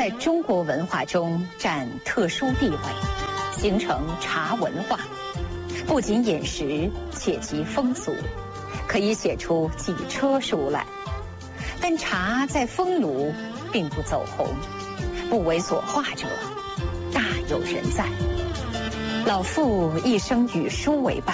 在中国文化中占特殊地位，形成茶文化。不仅饮食，且及风俗，可以写出几车书来。但茶在封庐并不走红，不为所画者大有人在。老妇一生与书为伴，